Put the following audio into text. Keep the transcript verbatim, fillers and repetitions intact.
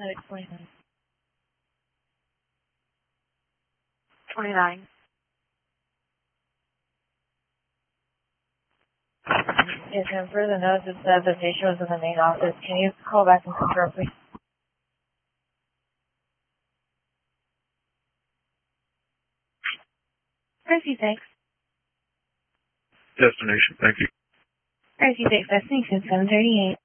Medic twenty-nine. twenty-nine. Yes, and for the notes, it said the patient was in the main office. Can you call back and confirm, please? Mercy, thanks. Destination, thank you. Mercy, thanks. Destination seven thirty-eight.